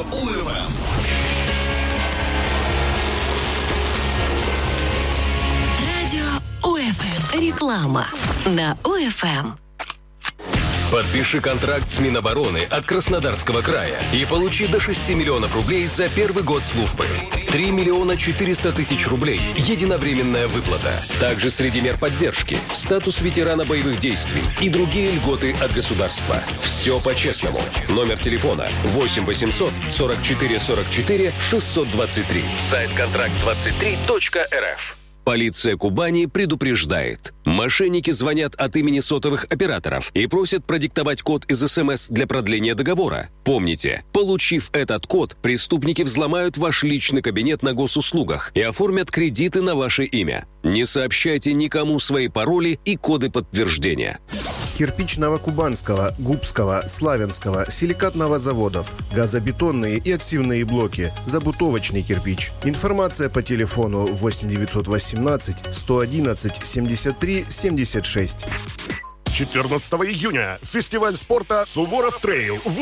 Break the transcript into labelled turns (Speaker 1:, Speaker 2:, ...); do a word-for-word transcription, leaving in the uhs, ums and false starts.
Speaker 1: УФМ.
Speaker 2: Радио УФМ. Реклама на УФМ.
Speaker 3: Подпиши контракт с Минобороны от Краснодарского края и получи до шести миллионов рублей за первый год службы. три миллиона четыреста тысяч рублей – единовременная выплата. Также среди мер поддержки – статус ветерана боевых действий и другие льготы от государства. Все по-честному. Номер телефона восемь восемьсот сорок четыре сорок четыре шестьсот двадцать три. Сайт контракт двадцать три точка эр эф. Полиция Кубани предупреждает. Мошенники звонят от имени сотовых операторов и просят продиктовать код из СМС для продления договора. Помните, получив этот код, преступники взломают ваш личный кабинет на госуслугах и оформят кредиты на ваше имя. Не сообщайте никому свои пароли и коды подтверждения.
Speaker 4: Кирпич Новокубанского, Губского, Славянского, силикатного заводов, газобетонные и отсевные блоки, забутовочный кирпич. Информация по телефону восемь девятьсот восемнадцать сто одиннадцать семьдесят три семьдесят шесть.
Speaker 5: четырнадцатого июня. Фестиваль спорта «Суворов Трейл» в